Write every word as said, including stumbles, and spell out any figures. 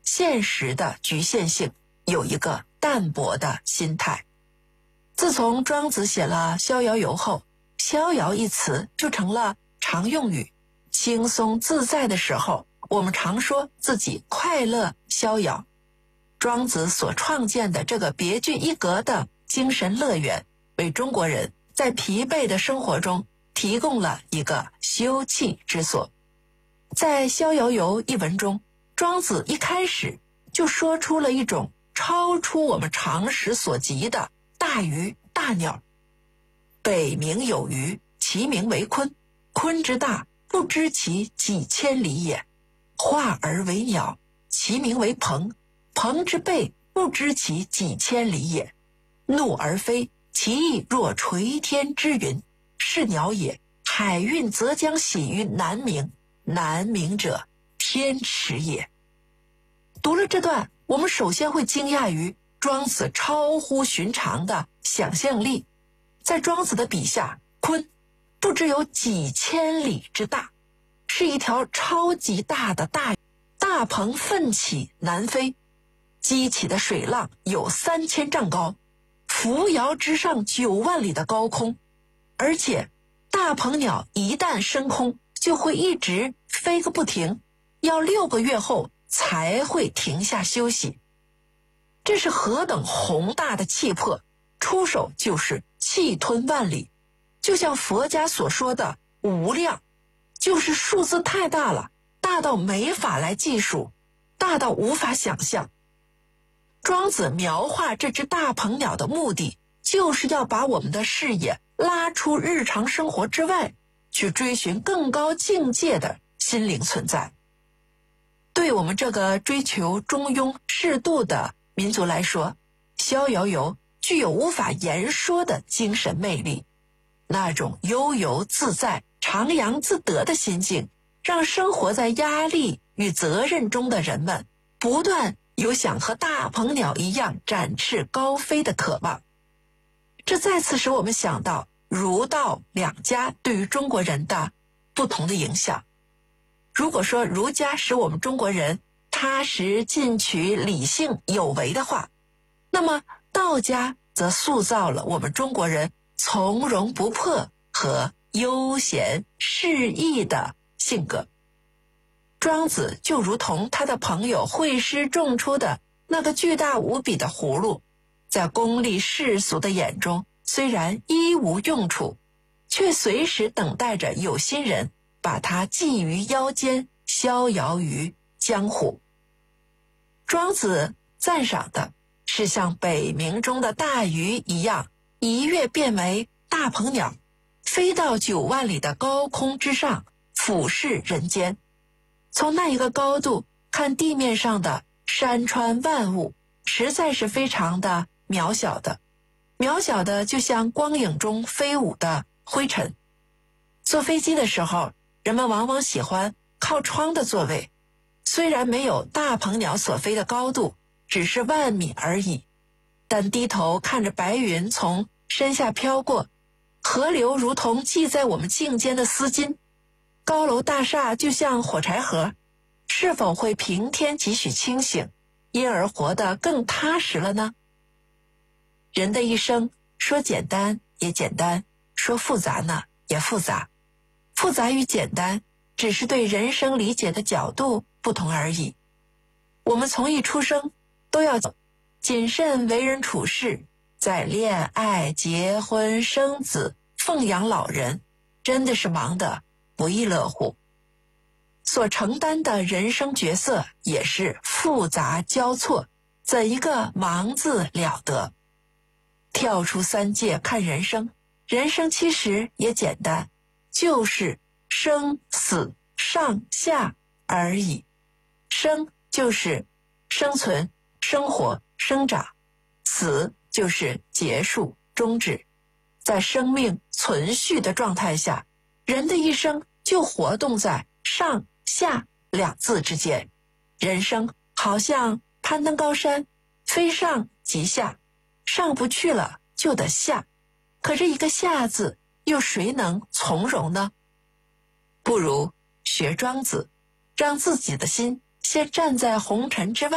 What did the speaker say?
现实的局限性，有一个淡泊的心态。自从庄子写了《逍遥游》后，逍遥一词就成了常用语。轻松自在的时候，我们常说自己快乐逍遥。庄子所创建的这个别具一格的精神乐园，为中国人在疲惫的生活中提供了一个休憩之所。在《逍遥游》一文中，庄子一开始就说出了一种超出我们常识所及的大鱼大鸟。北冥有鱼，其名为鲲，鲲之大，不知其几千里也。化而为鸟，其名为鹏，鹏之背，不知其几千里也。怒而飞，其翼若垂天之云，是鸟也。海运则将徙于南冥，南冥者，天池也。读了这段，我们首先会惊讶于庄子超乎寻常的想象力。在庄子的笔下，鲲不知有几千里之大，是一条超级大的大鱼，大鹏奋起南飞，激起的水浪有三千丈高，扶摇直上九万里的高空。而且大鹏鸟一旦升空，就会一直飞个不停，要六个月后才会停下休息。这是何等宏大的气魄，出手就是气吞万里。就像佛家所说的无量，就是数字太大了，大到没法来计数，大到无法想象。庄子描画这只大鹏鸟的目的，就是要把我们的视野拉出日常生活之外，去追寻更高境界的心灵存在。对我们这个追求中庸适度的民族来说，逍遥游具有无法言说的精神魅力。那种悠游自在、徜徉自得的心境，让生活在压力与责任中的人们不断有想和大鹏鸟一样展翅高飞的渴望。这再次使我们想到儒道两家对于中国人的不同的影响。如果说儒家使我们中国人踏实进取、理性有为的话，那么道家则塑造了我们中国人从容不迫和悠闲适意的性格。庄子就如同他的朋友惠施种出的那个巨大无比的葫芦，在功利世俗的眼中虽然一无用处，却随时等待着有心人把它系于腰间，逍遥于江湖。庄子赞赏的是像北冥中的大鱼一样，一跃变为大鹏鸟，飞到九万里的高空之上，俯视人间。从那一个高度看地面上的山川万物，实在是非常的渺小的，渺小的就像光影中飞舞的灰尘。坐飞机的时候，人们往往喜欢靠窗的座位，虽然没有大鹏鸟所飞的高度，只是万米而已，但低头看着白云从身下飘过，河流如同系在我们颈间的丝巾，高楼大厦就像火柴盒，是否会平添几许清醒，因而活得更踏实了呢？人的一生说简单也简单，说复杂呢也复杂。复杂与简单只是对人生理解的角度不同而已。我们从一出生都要谨慎为人处事，在恋爱、结婚、生子、奉养老人，真的是忙得不亦乐乎。所承担的人生角色也是复杂交错，怎一个忙字了得。跳出三界看人生，人生其实也简单，就是生死上下而已。生就是生存、生活、生长，死就是结束、终止。在生命存续的状态下，人的一生就活动在上下两字之间。人生好像攀登高山，非上即下，上不去了就得下，可这一个下字又谁能从容呢？不如学庄子，让自己的心先站在红尘之外，